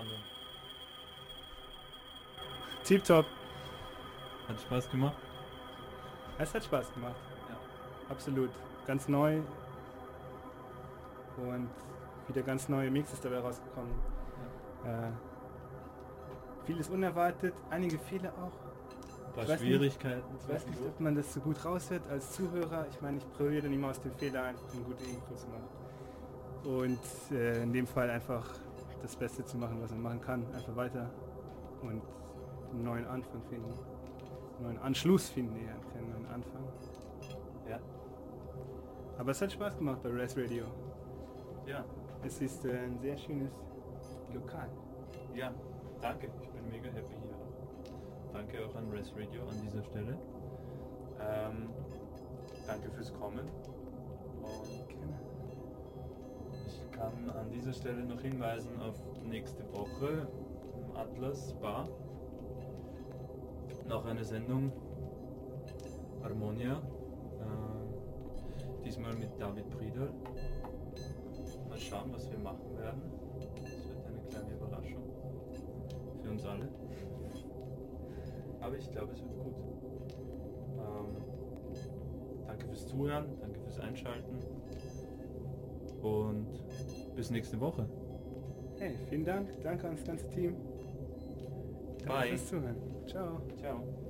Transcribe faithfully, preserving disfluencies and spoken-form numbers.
anderen. Tip-top. Hat Spaß gemacht? Es hat Spaß gemacht. Ja. Absolut. Ganz neu. Und wieder ganz neue Mixes dabei rausgekommen. Ja. Äh, vieles unerwartet, einige Fehler auch. Ein paar Ich weiß Schwierigkeiten. Ich weiß nicht, ob man das so gut raushört als Zuhörer. Ich meine, ich probiere dann immer aus dem Fehler einfach eine gute Intro zu machen. Und äh, in dem Fall einfach das Beste zu machen, was man machen kann. Einfach weiter und einen neuen Anfang finden. Einen neuen Anschluss finden, eher keinen neuen Anfang. Ja. Aber es hat Spaß gemacht bei Res Radio. Ja. Es ist äh, ein sehr schönes Lokal. Ja, danke. Ich bin mega happy hier auch. Danke auch an Res Radio an dieser Stelle. Ähm, danke fürs Kommen. Und Gerne. ich kann an dieser Stelle noch hinweisen auf nächste Woche im Atlas Bar. Noch eine Sendung Harmonia. Äh, diesmal mit David Priedel. Mal schauen, was wir machen werden. Es wird eine kleine Überraschung. Für uns alle. Aber ich glaube, es wird gut. Ähm, danke fürs Zuhören, danke fürs Einschalten. Und bis nächste Woche. Hey, vielen Dank. Danke ans ganze Team. Danke Bye. fürs Zuhören. Ciao. Ciao.